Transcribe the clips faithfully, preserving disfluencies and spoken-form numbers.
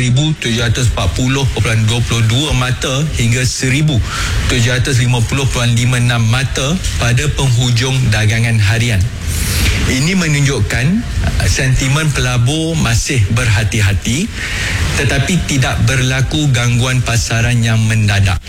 seribu tujuh ratus empat puluh perpuluhan dua puluh dua mata hingga seribu tujuh ratus lima puluh perpuluhan lima enam mata pada penghujung dagangan harian. Ini menunjukkan sentimen pelabur masih berhati-hati, tetapi tidak berlaku gangguan pasaran yang mendadak.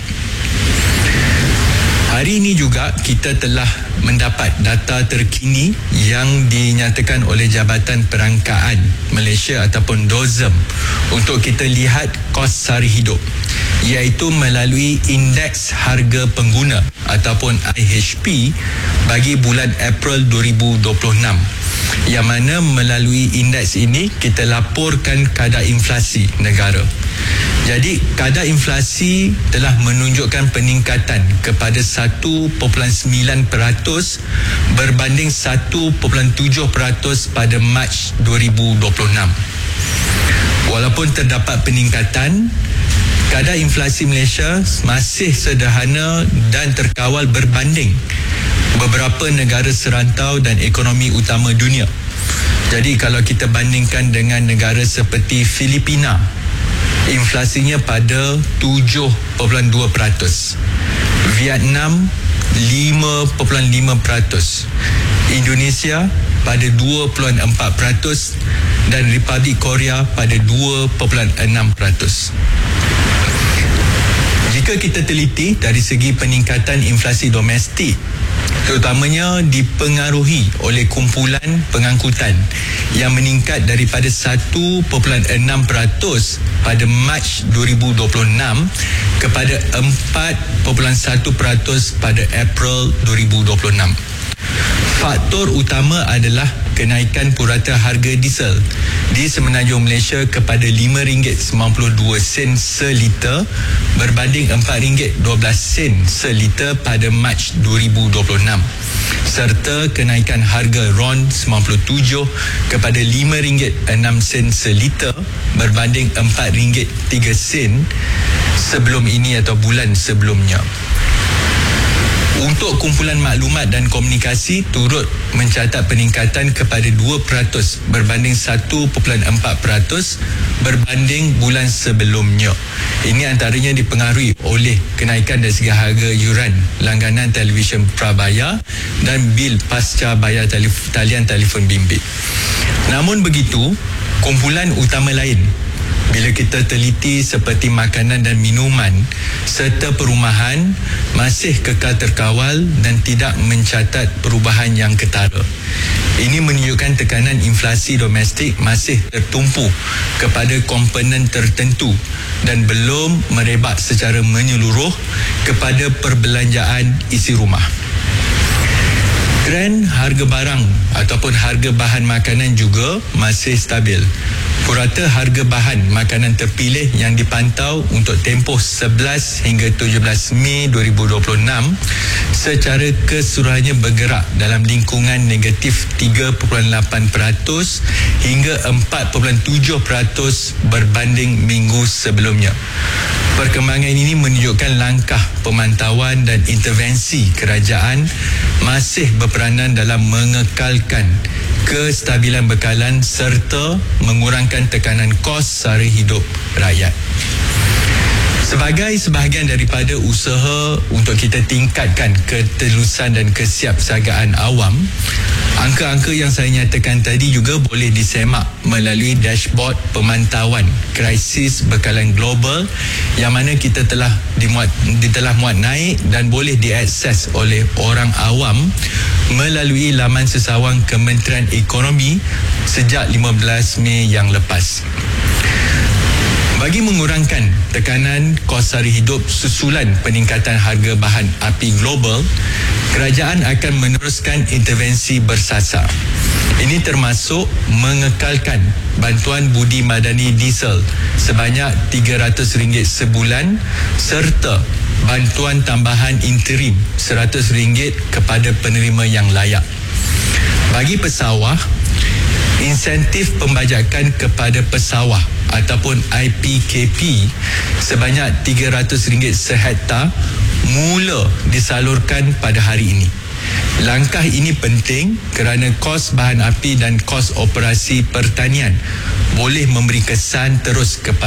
Hari ini juga kita telah mendapat data terkini yang dinyatakan oleh Jabatan Perangkaan Malaysia ataupun D O Z M untuk kita lihat kos sara hidup, iaitu melalui Indeks Harga Pengguna ataupun I H P bagi bulan April dua ribu dua puluh enam, yang mana melalui indeks ini kita laporkan kadar inflasi negara. Jadi kadar inflasi telah menunjukkan peningkatan kepada satu perpuluhan sembilan peratus berbanding satu perpuluhan tujuh peratus pada Mac dua ribu dua puluh enam. Walaupun terdapat peningkatan, kadar inflasi Malaysia masih sederhana dan terkawal berbanding beberapa negara serantau dan ekonomi utama dunia. Jadi kalau kita bandingkan dengan negara seperti Filipina, inflasinya pada tujuh perpuluhan dua peratus, Vietnam lima perpuluhan lima peratus, Indonesia pada dua perpuluhan empat peratus dan Republik Korea pada dua perpuluhan enam peratus. Jika kita teliti dari segi peningkatan inflasi domestik, terutamanya dipengaruhi oleh kumpulan pengangkutan yang meningkat daripada satu perpuluhan enam peratus pada Mac dua ribu dua puluh enam kepada empat perpuluhan satu peratus pada April dua ribu dua puluh enam. Faktor utama adalah kenaikan purata harga diesel di Semenanjung Malaysia kepada lima ringgit sembilan puluh dua sen seliter berbanding empat ringgit dua belas sen seliter pada Mac dua ribu dua puluh enam, serta kenaikan harga R O N sembilan puluh tujuh kepada lima ringgit enam sen seliter berbanding empat ringgit tiga sen sebelum ini atau bulan sebelumnya. Untuk kumpulan maklumat dan komunikasi turut mencatat peningkatan kepada dua peratus berbanding satu perpuluhan empat peratus berbanding bulan sebelumnya. Ini antaranya dipengaruhi oleh kenaikan dari segi harga yuran langganan televisyen prabayar dan bil pasca bayar telef- talian telefon bimbit. Namun begitu, kumpulan utama lain bila kita teliti seperti makanan dan minuman serta perumahan masih kekal terkawal dan tidak mencatat perubahan yang ketara. Ini menunjukkan tekanan inflasi domestik masih tertumpu kepada komponen tertentu dan belum merebak secara menyeluruh kepada perbelanjaan isi rumah. Trend harga barang ataupun harga bahan makanan juga masih stabil. Purata harga bahan makanan terpilih yang dipantau untuk tempoh sebelas hingga tujuh belas Mei dua ribu dua puluh enam secara keseluruhannya bergerak dalam lingkungan negatif tiga perpuluhan lapan peratus hingga empat perpuluhan tujuh peratus berbanding minggu sebelumnya. Perkembangan ini menunjukkan langkah pemantauan dan intervensi kerajaan masih berperanan dalam mengekalkan kestabilan bekalan serta mengurangkan tekanan kos sara hidup rakyat. Sebagai sebahagian daripada usaha untuk kita tingkatkan ketelusan dan kesiapsiagaan awam, angka-angka yang saya nyatakan tadi juga boleh disemak melalui dashboard pemantauan krisis bekalan global yang mana kita telah dimuat telah muat naik dan boleh diakses oleh orang awam melalui laman sesawang Kementerian Ekonomi sejak lima belas Mei yang lepas. Bagi mengurangkan tekanan kos sara hidup susulan peningkatan harga bahan api global, kerajaan akan meneruskan intervensi bersasar. Ini termasuk mengekalkan bantuan budi madani diesel sebanyak tiga ratus ringgit sebulan serta bantuan tambahan interim seratus ringgit kepada penerima yang layak. Bagi pesawah, insentif pembajakan kepada pesawah ataupun I P K P sebanyak tiga ratus ringgit sehektar mula disalurkan pada hari ini. Langkah ini penting kerana kos bahan api dan kos operasi pertanian boleh memberi kesan terus kepada